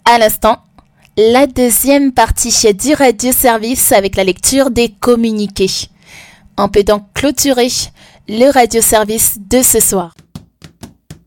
À l'instant, la deuxième partie du radioservice avec la lecture des communiqués. On peut donc clôturer le radioservice de ce soir.